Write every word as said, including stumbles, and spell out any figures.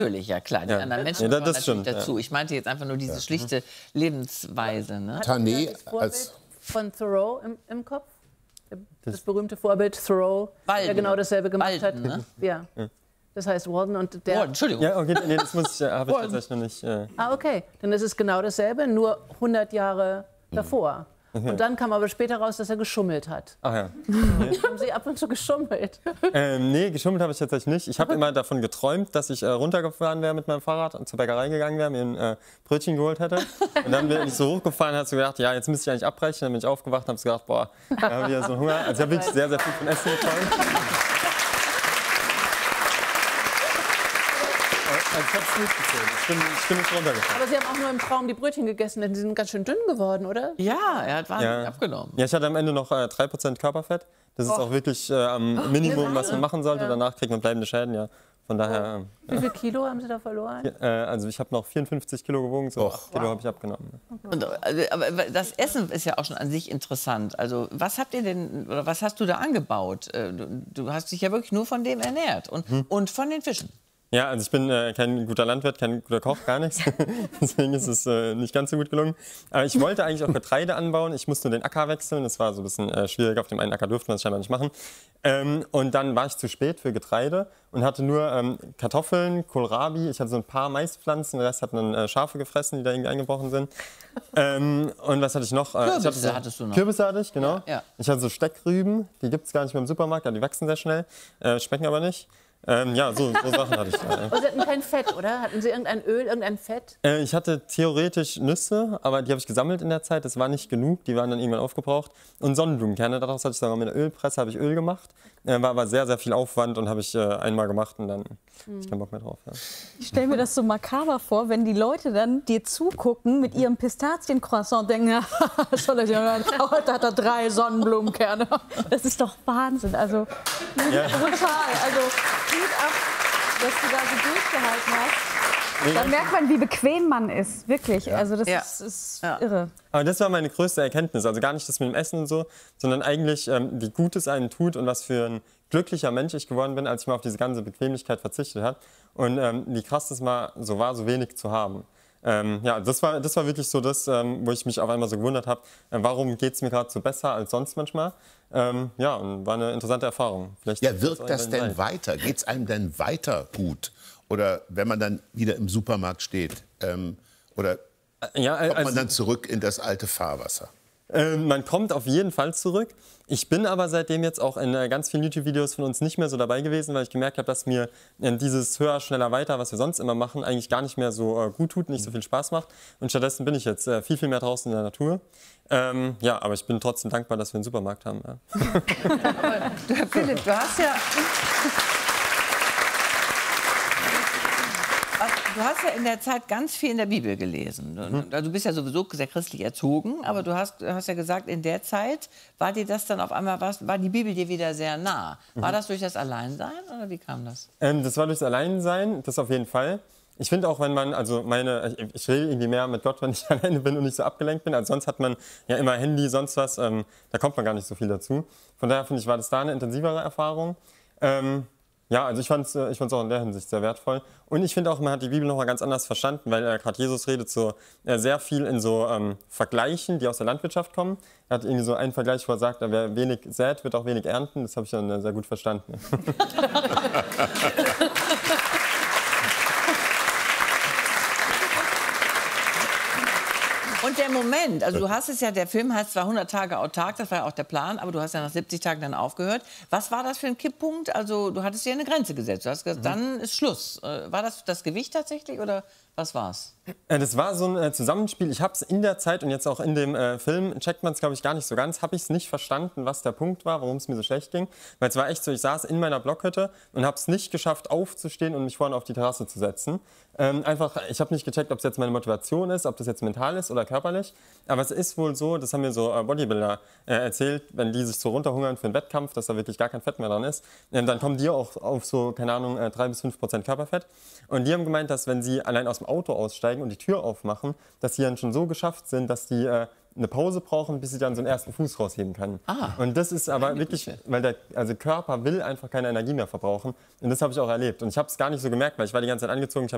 Natürlich, ja klar. Die Ja. anderen Menschen Ja, gehören das natürlich stimmt, dazu. ja. Ich meinte jetzt einfach nur diese schlichte Lebensweise. Ne? Tané das Vorbild als von Thoreau im, im Kopf? Das, das berühmte Vorbild Thoreau, Walden. der genau dasselbe gemacht Walden, hat. ne? Ja. Das heißt Walden und der... Oh, Entschuldigung. Ja, okay, nee, das muss ich, äh, habe ich tatsächlich noch nicht. Äh, Ah, okay. Dann ist es genau dasselbe, nur hundert Jahre davor. Und dann kam aber später raus, dass er geschummelt hat. ach ja. Haben Sie ab und zu geschummelt? Ähm, nee, geschummelt habe ich tatsächlich nicht. Ich habe immer davon geträumt, dass ich äh, runtergefahren wäre mit meinem Fahrrad und zur Bäckerei gegangen wäre, mir ein äh, Brötchen geholt hätte. Und dann bin ich so hochgefahren und habe so gedacht, ja, jetzt müsste ich eigentlich abbrechen. Dann bin ich aufgewacht und habe so gedacht, boah, da habe ich wieder so einen Hunger. Also ich habe wirklich sehr, sehr viel von Essen geträumt. Also ich habe es nicht gezählt. Ich bin, ich bin nicht runtergefahren. Aber Sie haben auch nur im Traum die Brötchen gegessen, denn Sie sind ganz schön dünn geworden, oder? Ja, er hat wahnsinnig Ja. abgenommen. Ja, ich hatte am Ende noch äh, drei Prozent Körperfett. Das ist auch wirklich äh, am Minimum, was man machen sollte. Danach kriegt man bleibende Schäden, ja. Von daher, Wie viel Kilo haben Sie da verloren? äh, also ich habe noch vierundfünfzig Kilo gewogen, so acht Kilo habe ich abgenommen. Und, also, aber das Essen ist ja auch schon an sich interessant. Also was habt ihr denn, oder was hast du da angebaut? Äh, Du, du hast dich ja wirklich nur von dem ernährt und, Hm. und von den Fischen. Ja, also ich bin äh, kein guter Landwirt, kein guter Koch, gar nichts. Deswegen ist es äh, nicht ganz so gut gelungen. Aber ich wollte eigentlich auch Getreide anbauen. Ich musste nur den Acker wechseln. Das war so ein bisschen äh, schwierig. Auf dem einen Acker durfte man es scheinbar nicht machen. Ähm, und dann war ich zu spät für Getreide und hatte nur ähm, Kartoffeln, Kohlrabi. Ich hatte so ein paar Maispflanzen. Den Rest hatten dann äh, Schafe gefressen, die da irgendwie eingebrochen sind. Ähm, und was hatte ich noch? Äh, Kürbisse ich hatte so, hattest du noch. Kürbisse hatte ich, genau. Ja, ja. Ich hatte so Steckrüben. Die gibt es gar nicht mehr im Supermarkt. Ja, die wachsen sehr schnell, äh, schmecken aber nicht. Ähm, ja, so, so Sachen hatte ich. Äh. Aber Sie hatten kein Fett, oder? Hatten Sie irgendein Öl, irgendein Fett? Äh, ich hatte theoretisch Nüsse, aber die habe ich gesammelt in der Zeit. Das war nicht genug, die waren dann irgendwann aufgebraucht. Und Sonnenblumenkerne, daraus hatte ich sogar mit einer Ölpresse habe ich Öl gemacht. Äh, war aber sehr, sehr viel Aufwand und habe ich äh, einmal gemacht und dann habe ich keinen Bock mehr drauf. Ja. Ich stelle mir das so makaber vor, wenn die Leute dann dir zugucken mit ihrem Pistaziencroissant und denken, ja, soll ich ja hören, heute hat er drei Sonnenblumenkerne. Das ist doch Wahnsinn. Also Ja. brutal. Also Hut ab, dass du da so durchgehalten hast. Da merkt man, wie bequem man ist, wirklich. Also das Ja. ist, ist Ja. irre. Aber das war meine größte Erkenntnis. Also gar nicht das mit dem Essen und so, sondern eigentlich, ähm, wie gut es einen tut und was für ein glücklicher Mensch ich geworden bin, als ich mal auf diese ganze Bequemlichkeit verzichtet habe. Und ähm, wie krass das mal so war, so wenig zu haben. Ähm, ja, das war, das war wirklich so das, ähm, wo ich mich auf einmal so gewundert habe, äh, warum geht es mir gerade so besser als sonst manchmal. Ähm, ja, und war eine interessante Erfahrung. Vielleicht Ja, ist wirkt auch das ein denn Nein. weiter? Geht es einem denn weiter gut? Oder wenn man dann wieder im Supermarkt steht? Ähm, oder Ja, kommt also, man dann zurück in das alte Fahrwasser? äh, man kommt auf jeden Fall zurück. Ich bin aber seitdem jetzt auch in äh, ganz vielen YouTube-Videos von uns nicht mehr so dabei gewesen, weil ich gemerkt habe, dass mir äh, dieses höher, schneller, weiter, was wir sonst immer machen, eigentlich gar nicht mehr so äh, gut tut, nicht so viel Spaß macht. Und stattdessen bin ich jetzt äh, viel, viel mehr draußen in der Natur. Ähm, ja, aber ich bin trotzdem dankbar, dass wir einen Supermarkt haben. Ja. Du, Herr Philipp, du hast ja... Du hast ja in der Zeit ganz viel in der Bibel gelesen. Du, du bist ja sowieso sehr christlich erzogen, aber du hast, hast ja gesagt, in der Zeit war dir das dann auf einmal, war, war die Bibel dir wieder sehr nah. War das durch das Alleinsein oder wie kam das? Ähm, das war durchs Alleinsein, das auf jeden Fall. Ich finde auch, wenn man, also meine, ich, ich will irgendwie mehr mit Gott, wenn ich alleine bin und nicht so abgelenkt bin. Also sonst hat man ja immer Handy, sonst was, ähm, da kommt man gar nicht so viel dazu. Von daher finde ich, war das da eine intensivere Erfahrung. Ähm, Ja, also ich fand es ich fand's auch in der Hinsicht sehr wertvoll. Und ich finde auch, man hat die Bibel noch mal ganz anders verstanden, weil äh, gerade Jesus redet so äh, sehr viel in so ähm, Vergleichen, die aus der Landwirtschaft kommen. Er hat irgendwie so einen Vergleich, wo er sagt, wer wenig sät, wird auch wenig ernten. Das habe ich dann äh, sehr gut verstanden. Und der Moment, also du hast es ja, der Film heißt zwar hundert Tage autark, das war ja auch der Plan, aber du hast ja nach siebzig Tagen dann aufgehört. Was war das für ein Kipppunkt? Also du hattest dir eine Grenze gesetzt, du hast gesagt, dann ist Schluss. Äh, War das das Gewicht tatsächlich oder was war's? Äh, Das war so ein äh, Zusammenspiel. Ich habe es in der Zeit und jetzt auch in dem äh, Film, checkt man es, glaube ich, gar nicht so ganz, habe ich es nicht verstanden, was der Punkt war, warum es mir so schlecht ging. Weil es war echt so, ich saß in meiner Blockhütte und habe es nicht geschafft, aufzustehen und mich vorne auf die Terrasse zu setzen. Ähm, einfach, ich habe nicht gecheckt, ob es jetzt meine Motivation ist, ob das jetzt mental ist oder körperlich. Aber es ist wohl so, das haben mir so äh, Bodybuilder äh, erzählt, wenn die sich so runterhungern für einen Wettkampf, dass da wirklich gar kein Fett mehr dran ist, äh, dann kommen die auch auf so, keine Ahnung, äh, drei bis fünf Prozent Körperfett. Und die haben gemeint, dass wenn sie allein aus dem Auto aussteigen und die Tür aufmachen, dass sie dann schon so geschafft sind, dass die äh, eine Pause brauchen, bis sie dann so einen ersten Fuß rausheben können. Ah. Und das ist aber wirklich, weil der also Körper will einfach keine Energie mehr verbrauchen. Und das habe ich auch erlebt. Und ich habe es gar nicht so gemerkt, weil ich war die ganze Zeit angezogen, ich habe